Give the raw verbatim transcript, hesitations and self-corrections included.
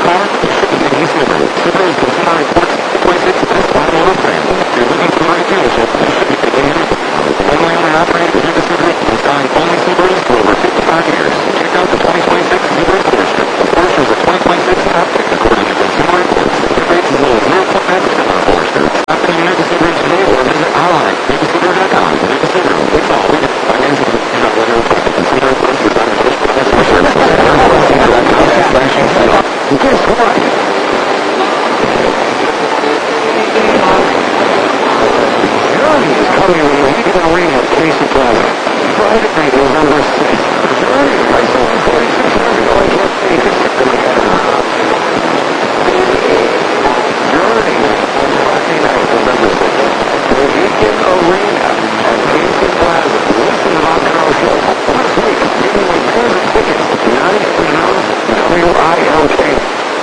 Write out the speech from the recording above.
car? It should be an Subaru. Subaru is consumer reports two point six best automotive brand. If you're looking for the right dealership, you should be picking your family owner and operator Honda Subaru, installing only Subarus for over fifty-five years. Check out the twenty twenty-six Subaru Forester. The Forester is a twenty twenty-six top pick according to consumer reports. It rates as low as zero point nine percent on Forester. Stop in your Honda Subaru today or visit online at honda subaru dot com. Honda Subaru, it's all we do. Financing is not letter of credit. Consumer reports are done in first customer service. And guess what? Journey is coming to the Lincoln Arena at Casey Plaza. Friday night, November sixth. Journey price only forty-six hundred dollars. I can't pay this. Journey on Friday night, November sixth. The Lincoln Arena at Casey Plaza. Listen to Rock and Roll Show. Last week, giving away tons of tickets. nine three zero W I L K.